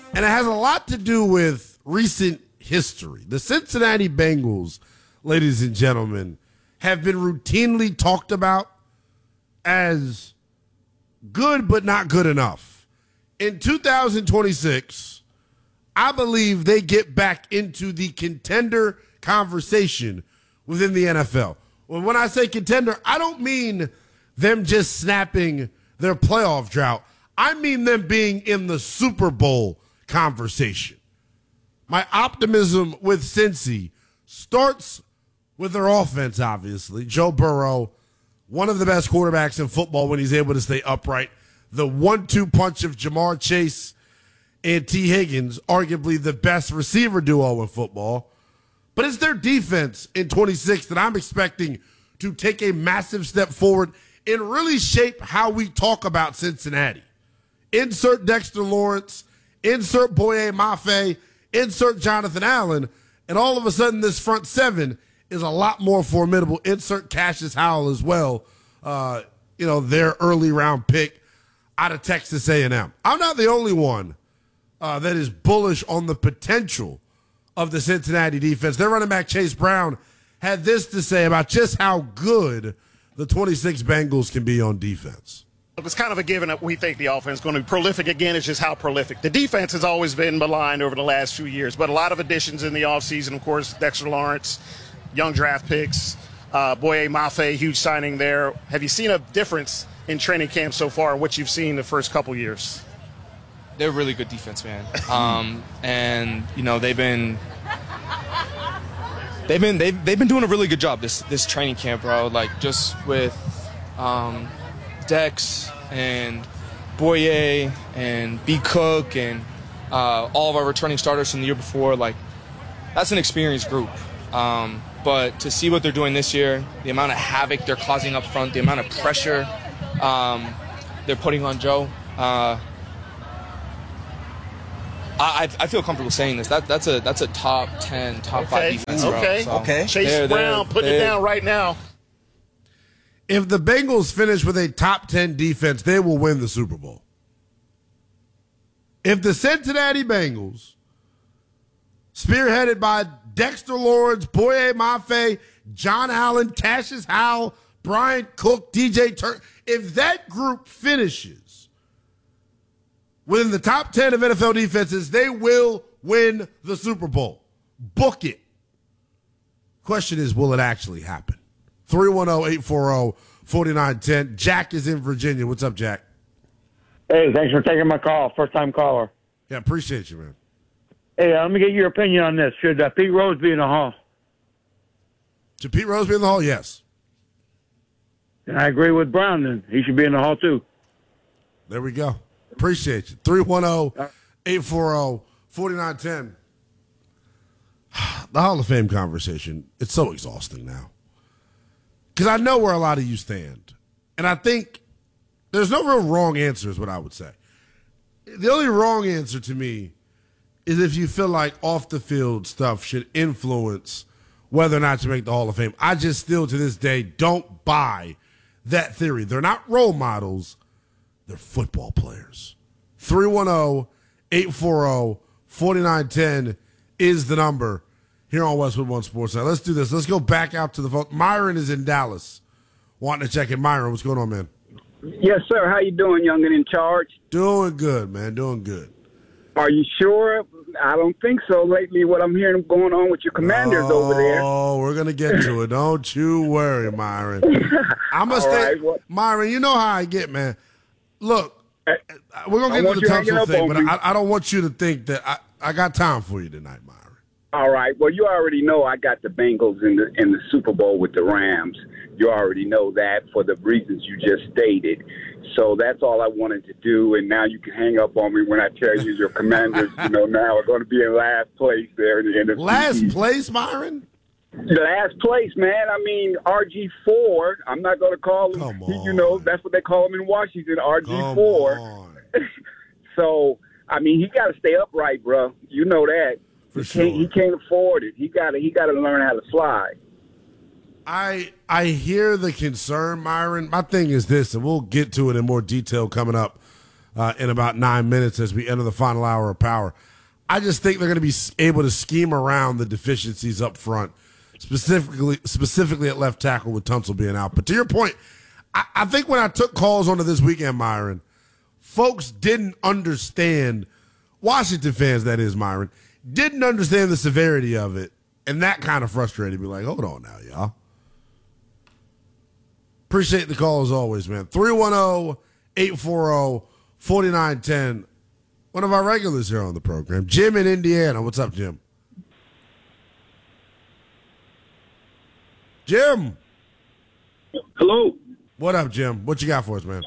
And it has a lot to do with recent history. The Cincinnati Bengals, ladies and gentlemen, have been routinely talked about as good but not good enough. In 2026, I believe they get back into the contender conversation within the NFL. Well, when I say contender, I don't mean them just snapping their playoff drought. I mean them being in the Super Bowl conversation. My optimism with Cincy starts with their offense, obviously. Joe Burrow, one of the best quarterbacks in football when he's able to stay upright. The 1-2 punch of Jamar Chase and T. Higgins, arguably the best receiver duo in football. But it's their defense in 26 that I'm expecting to take a massive step forward and really shape how we talk about Cincinnati. Insert Dexter Lawrence, insert Boye Mafe, insert Jonathan Allen, and all of a sudden this front seven is a lot more formidable. Insert Cassius Howell as well, their early round pick out of Texas A&M. I'm not the only one that is bullish on the potential of the Cincinnati defense. Their running back Chase Brown had this to say about just how good the 26 Bengals can be on defense. It's kind of a given that we think the offense is going to be prolific again. It's just how prolific. The defense has always been maligned over the last few years, but a lot of additions in the offseason, of course, Dexter Lawrence, young draft picks, Boye Mafe, huge signing there. Have you seen a difference in training camp so far, what you've seen the first couple years? They're a really good defense, man. And they've been doing a really good job this training camp, bro. Like just with Dex and Boye and B. Cook and all of our returning starters from the year before, like that's an experienced group. But to see what they're doing this year, the amount of havoc they're causing up front, the amount of pressure they're putting on Joe, I feel comfortable saying this. That's a top 10, top 5 defense. Okay. Bro. So Okay. Chase Brown, putting it down right now. If the Bengals finish with a top 10 defense, they will win the Super Bowl. If the Cincinnati Bengals, spearheaded by Dexter Lawrence, Boye Mafe, John Allen, Cassius Howell, Brian Cook, DJ Turk, if that group finishes within the top 10 of NFL defenses, they will win the Super Bowl. Book it. Question is, will it actually happen? 310-840-4910. Jack is in Virginia. What's up, Jack? Hey, thanks for taking my call. First-time caller. Yeah, appreciate you, man. Hey, let me get your opinion on this. Should Pete Rose be in the Hall? Should Pete Rose be in the Hall? Yes. And I agree with Brown, then. He should be in the Hall, too. There we go. Appreciate you. 310-840-4910. The Hall of Fame conversation, it's so exhausting now. Because I know where a lot of you stand. And I think there's no real wrong answer is what I would say. The only wrong answer to me is if you feel like off-the-field stuff should influence whether or not you make the Hall of Fame. I just still, to this day, don't buy that theory. They're not role models. They're football players. 310-840-4910 is the number here on Westwood One Sports Night. Let's do this. Let's go back out to the phone. Myron is in Dallas wanting to check in. Myron, what's going on, man? Yes, sir. How you doing, young and in charge? Doing good, man. Doing good. Are you sure? I don't think so. Lately, what I'm hearing going on with your Commanders over there. Oh, we're going to get to it. Don't you worry, Myron. I'm going to stay. Right, Myron, you know how I get, man. Look, we're going to get to the Tunsil thing, but I don't want you to think that I got time for you tonight, Myron. All right. Well, you already know I got the Bengals in the Super Bowl with the Rams. You already know that for the reasons you just stated. So that's all I wanted to do. And now you can hang up on me when I tell you your Commanders, now are going to be in last place there in the NFC. Last place, Myron? Last place, man. I mean, RG4. I'm not going to call him. Come on. That's what they call him in Washington, RG4. So, I mean, he got to stay upright, bro. You know that. He can't afford it. He got to learn how to fly. I hear the concern, Myron. My thing is this, and we'll get to it in more detail coming up in about 9 minutes as we enter the final hour of Power. I just think they're going to be able to scheme around the deficiencies up front, specifically at left tackle with Tunsil being out. But to your point, I think when I took calls onto this weekend, Myron, folks didn't understand, Washington fans, that is, Myron, didn't understand the severity of it, and that kind of frustrated me. Like, hold on now, y'all. Appreciate the call as always, man. 310-840-4910. One of our regulars here on the program, Jim in Indiana. What's up, Jim? Jim. Hello. What up, Jim? What you got for us, man?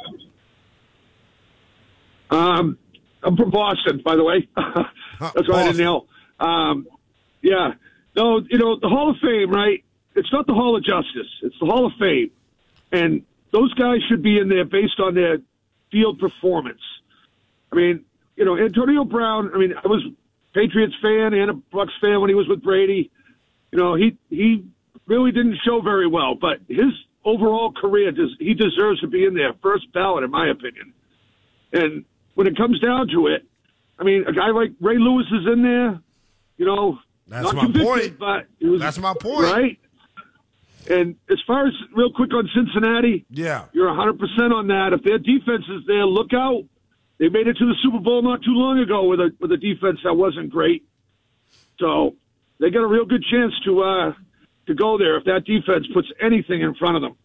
I'm from Boston, by the way. That's why I didn't know. Yeah. No, the Hall of Fame, right? It's not the Hall of Justice. It's the Hall of Fame. And those guys should be in there based on their field performance. I mean, Antonio Brown, I was a Patriots fan and a Bucs fan when he was with Brady. He really didn't show very well, but his overall career, he deserves to be in there, first ballot, in my opinion. And when it comes down to it, a guy like Ray Lewis is in there, That's not my convicted, point. But That's my point. Right? And as far as real quick on Cincinnati, yeah, you're 100% on that. If their defense is there, look out. They made it to the Super Bowl not too long ago with a defense that wasn't great. So they got a real good chance to go there if that defense puts anything in front of them.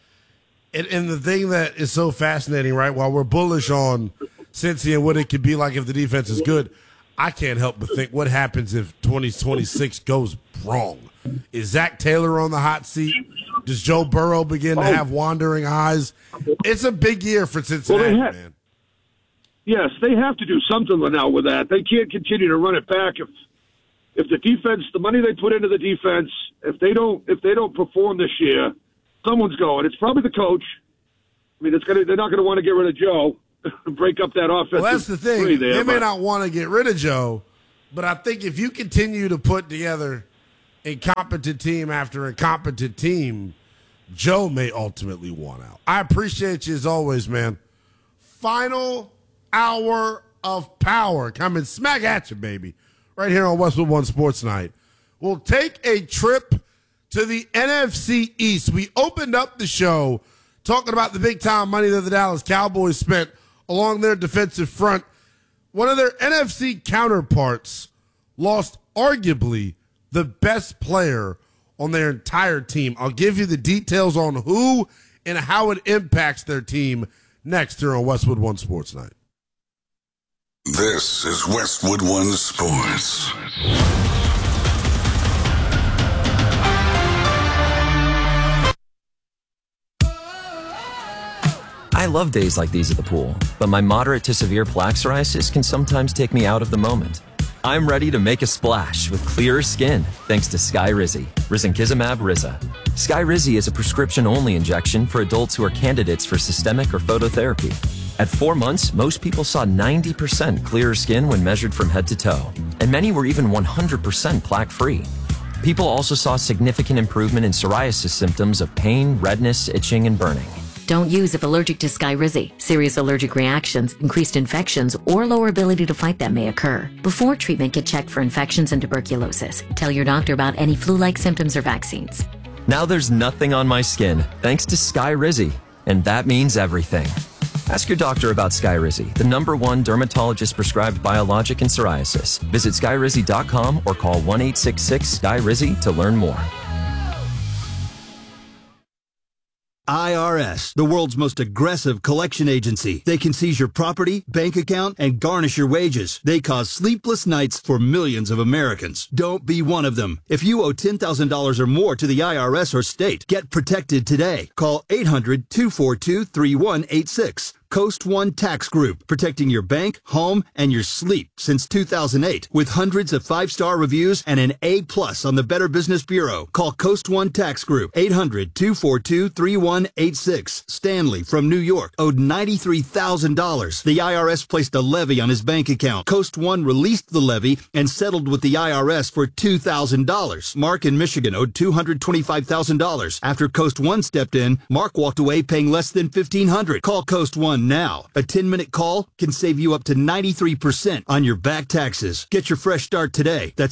And the thing that is so fascinating, right, while we're bullish on Cincy and what it could be like if the defense is good, I can't help but think, what happens if 2026 goes wrong? Is Zach Taylor on the hot seat? Does Joe Burrow begin to have wandering eyes? It's a big year for Cincinnati, man. Yes, they have to do something now with that. They can't continue to run it back if the defense, the money they put into the defense, if they don't perform this year, someone's going. It's probably the coach. They're not going to want to get rid of Joe and break up that offense. Well, that's the thing. They may not want to get rid of Joe, but I think if you continue to put together a competent team after a competent team, Joe may ultimately want out. I appreciate you as always, man. Final hour of Power coming smack at you, baby, right here on Westwood One Sports Night. We'll take a trip to the NFC East. We opened up the show talking about the big-time money that the Dallas Cowboys spent along their defensive front. One of their NFC counterparts lost arguably the best player on their entire team. I'll give you the details on who and how it impacts their team next here on Westwood One Sports Night. This is Westwood One Sports. I love days like these at the pool, but my moderate to severe plaque psoriasis can sometimes take me out of the moment. I'm ready to make a splash with clearer skin thanks to Skyrizi, Risankizumab Riza. Skyrizi is a prescription-only injection for adults who are candidates for systemic or phototherapy. At 4 months, most people saw 90% clearer skin when measured from head to toe, and many were even 100% plaque-free. People also saw significant improvement in psoriasis symptoms of pain, redness, itching, and burning. Don't use if allergic to Skyrizi. Serious allergic reactions, increased infections, or lower ability to fight them may occur. Before treatment, get checked for infections and tuberculosis. Tell your doctor about any flu-like symptoms or vaccines. Now there's nothing on my skin thanks to Skyrizi, and that means everything. Ask your doctor about Skyrizi, the #1 dermatologist-prescribed biologic in psoriasis. Visit Skyrizi.com or call 1-866-SKYRIZI to learn more. IRS, the world's most aggressive collection agency. They can seize your property, bank account, and garnish your wages. They cause sleepless nights for millions of Americans. Don't be one of them. If you owe $10,000 or more to the IRS or state, get protected today. Call 800-242-3186. Coast One Tax Group, protecting your bank, home, and your sleep since 2008. With hundreds of 5-star reviews and an A+ on the Better Business Bureau. Call Coast One Tax Group, 800-242-3186. Stanley from New York owed $93,000. The IRS placed a levy on his bank account. Coast One released the levy and settled with the IRS for $2,000. Mark in Michigan owed $225,000. After Coast One stepped in, Mark walked away paying less than $1,500. Call Coast One done now. A 10-minute call can save you up to 93% on your back taxes. Get your fresh start today. That's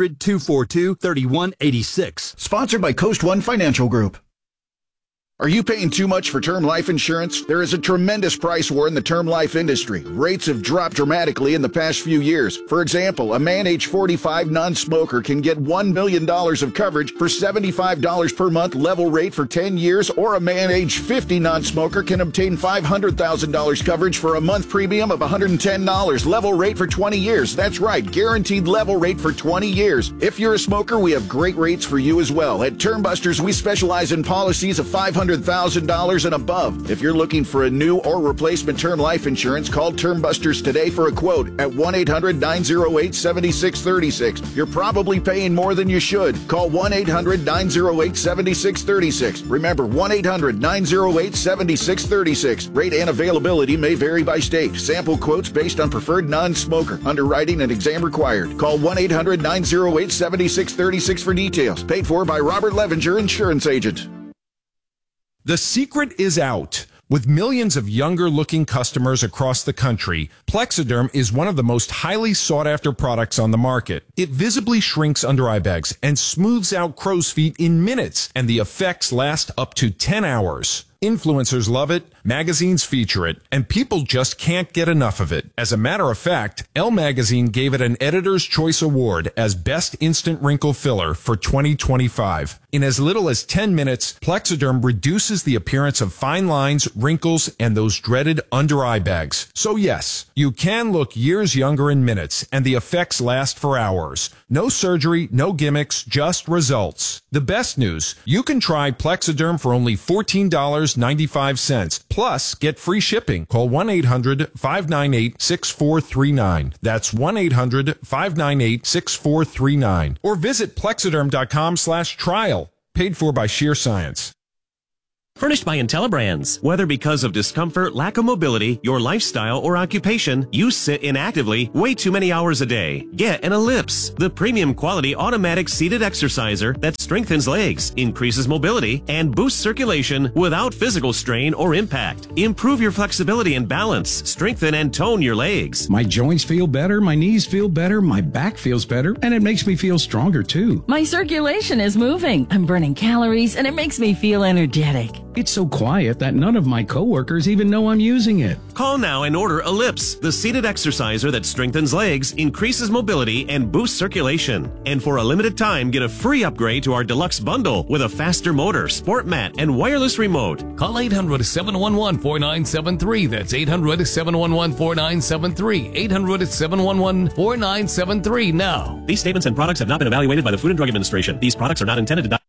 800-242-3186. Sponsored by Coast One Financial Group. Are you paying too much for term life insurance? There is a tremendous price war in the term life industry. Rates have dropped dramatically in the past few years. For example, a man age 45 non-smoker can get $1 million of coverage for $75 per month level rate for 10 years, or a man age 50 non-smoker can obtain $500,000 coverage for a month premium of $110 level rate for 20 years. That's right, guaranteed level rate for 20 years. If you're a smoker, we have great rates for you as well. At Term Busters, we specialize in policies of $500,000 and above. If you're looking for a new or replacement term life insurance, call Term Busters today for a quote at 1-800-908-7636. You're probably paying more than you should. Call 1-800-908-7636. Remember, 1-800-908-7636. Rate and availability may vary by state. Sample quotes based on preferred non-smoker. Underwriting and exam required. Call 1-800-908-7636 for details. Paid for by Robert Levenger, Insurance Agent. The secret is out. With millions of younger-looking customers across the country, Plexiderm is one of the most highly sought-after products on the market. It visibly shrinks under eye bags and smooths out crow's feet in minutes, and the effects last up to 10 hours. Influencers love it, magazines feature it, and people just can't get enough of it. As a matter of fact, Elle Magazine gave it an Editor's Choice Award as Best Instant Wrinkle Filler for 2025. In as little as 10 minutes, Plexiderm reduces the appearance of fine lines, wrinkles, and those dreaded under-eye bags. So yes, you can look years younger in minutes, and the effects last for hours. No surgery, no gimmicks, just results. The best news, you can try Plexiderm for only $14.95. Plus, get free shipping. Call 1-800-598-6439. That's 1-800-598-6439. Or visit Plexiderm.com/trial. Paid for by Sheer Science. Furnished by IntelliBrands. Whether because of discomfort, lack of mobility, your lifestyle, or occupation, you sit inactively way too many hours a day. Get an Ellipse, the premium quality automatic seated exerciser that strengthens legs, increases mobility, and boosts circulation without physical strain or impact. Improve your flexibility and balance, strengthen and tone your legs. My joints feel better, my knees feel better, my back feels better, and it makes me feel stronger too. My circulation is moving. I'm burning calories, and it makes me feel energetic. It's so quiet that none of my coworkers even know I'm using it. Call now and order Ellipse, the seated exerciser that strengthens legs, increases mobility, and boosts circulation. And for a limited time, get a free upgrade to our deluxe bundle with a faster motor, sport mat, and wireless remote. Call 800-711-4973. That's 800-711-4973. 800-711-4973 now. These statements and products have not been evaluated by the Food and Drug Administration. These products are not intended to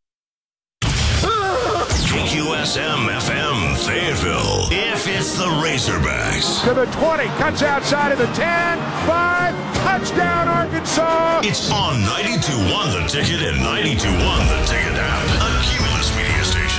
KQSM-FM Fayetteville. If it's the Razorbacks. To the 20, cuts outside of the 10, 5, touchdown Arkansas. It's on 92.1 The Ticket and 92.1 The Ticket app. A Cumulus Media Station.